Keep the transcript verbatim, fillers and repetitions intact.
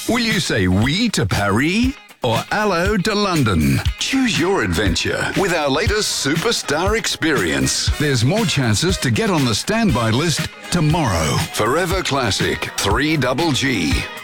Will you say oui to Paris or hello to London? Choose your adventure with our latest Superstar experience. There's more chances to get on the standby list tomorrow. Forever Classic three G G.